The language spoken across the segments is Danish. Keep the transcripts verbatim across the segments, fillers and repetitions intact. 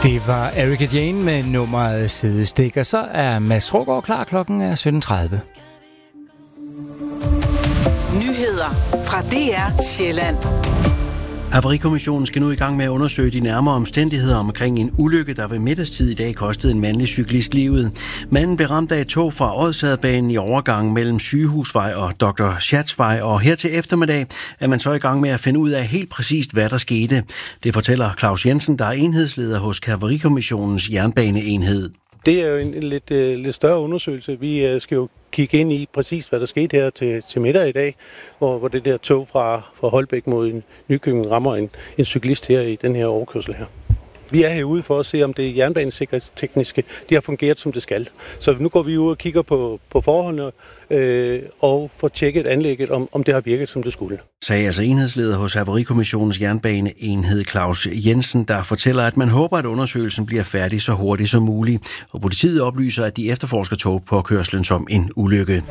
Det var Erika Jane med nummeret Sidestik, og så er Mads Ruggaard klar. Klokken er sytten tredive. Nyheder fra D R Sjælland. Havarikommissionen skal nu i gang med at undersøge de nærmere omstændigheder omkring en ulykke, der ved middagstid i dag kostede en mandlig cyklist livet. Manden blev ramt af et tog fra Odsadbanen i overgangen mellem Sygehusvej og doktor Schatzvej, og her til eftermiddag er man så i gang med at finde ud af helt præcist, hvad der skete. Det fortæller Claus Jensen, der er enhedsleder hos Havarikommissionens jernbaneenhed. Det er jo en lidt, uh, lidt større undersøgelse. Vi uh, skal jo kigge ind i præcis, hvad der skete her til, til middag i dag, hvor, hvor det der tog fra, fra Holbæk mod en Nykøbing rammer en, en cyklist her i den her overkørsel her. Vi er herude for at se, om det jernbanesikkerhedstekniske de har fungeret, som det skal. Så nu går vi ud og kigger på, på forholdene øh, og får tjekket anlægget, om, om det har virket, som det skulle. Sagde altså enhedsleder hos Havarikommissionens jernbaneenhed Claus Jensen, der fortæller, at man håber, at undersøgelsen bliver færdig så hurtigt som muligt. Og politiet oplyser, at de efterforsker togpåkørslen som en ulykke.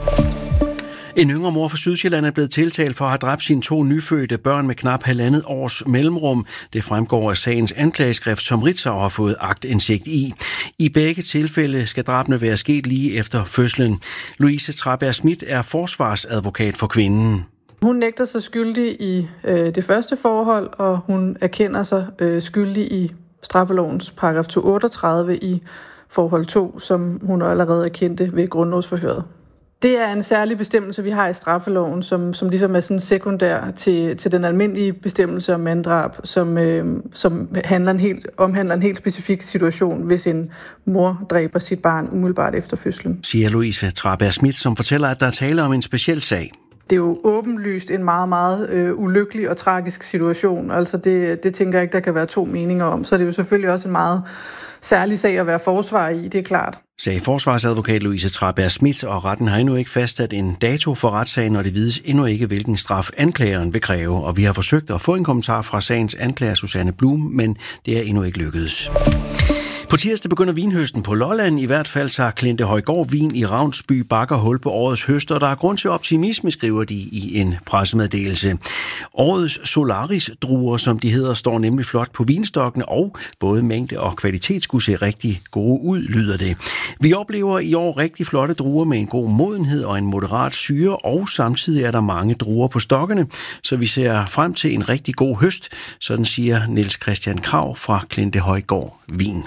En yngre mor fra Sydsjælland er blevet tiltalt for at have dræbt sine to nyfødte børn med knap halvandet års mellemrum. Det fremgår af sagens anklageskrift, som Ritzau har fået aktindsigt i. I begge tilfælde skal drabene være sket lige efter fødslen. Louise Traberg Schmidt er forsvarsadvokat for kvinden. Hun nægter sig skyldig i øh, det første forhold, og hun erkender sig øh, skyldig i straffelovens paragraf to hundrede otteogtredive i forhold to, som hun allerede erkendte ved grundlovsforhøret. Det er en særlig bestemmelse, vi har i straffeloven, som, som ligesom er sådan sekundær til, til den almindelige bestemmelse om manddrab, som, øh, som handler en helt, omhandler en helt specifik situation, hvis en mor dræber sit barn umiddelbart efter fødslen. Siger Louise Traberg Schmidt, som fortæller, at der er tale om en speciel sag. Det er jo åbenlyst en meget, meget øh, ulykkelig og tragisk situation. Altså det, det tænker jeg ikke, der kan være to meninger om. Så det er jo selvfølgelig også en meget særlig sag at være forsvar i, det er klart. Sagde forsvarsadvokat Louise Traberg Schmidt, og retten har endnu ikke fastsat en dato for retssagen, og det vides endnu ikke, hvilken straf anklageren vil kræve. Og vi har forsøgt at få en kommentar fra sagens anklager Susanne Blum, men det er endnu ikke lykkedes. På tirsdag begynder vinhøsten på Lolland. I hvert fald tager Klintehøjgård Vin i Ravnsby bakker hul på årets høst, og der er grund til optimisme, skriver de i en pressemeddelelse. Årets Solaris-druer, som de hedder, står nemlig flot på vinstokkene, og både mængde og kvalitet skulle se rigtig gode ud, lyder det. Vi oplever i år rigtig flotte druer med en god modenhed og en moderat syre, og samtidig er der mange druer på stokkene, så vi ser frem til en rigtig god høst, sådan siger Niels Christian Krag fra Klintehøjgård Vin.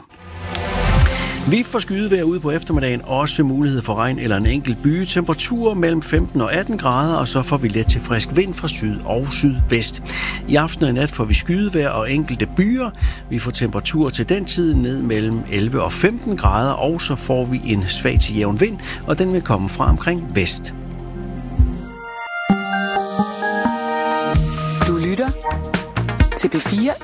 Vi får skydevejr ude på eftermiddagen, også mulighed for regn eller en enkelt byge. Temperaturer mellem femten og atten grader, og så får vi let til frisk vind fra syd og sydvest. I aften og i nat får vi skydevejr og enkelte byer. Vi får temperaturer til den tid ned mellem elleve og femten grader, og så får vi en svag til jævn vind, og den vil komme fra omkring vest. Du lytter til P fire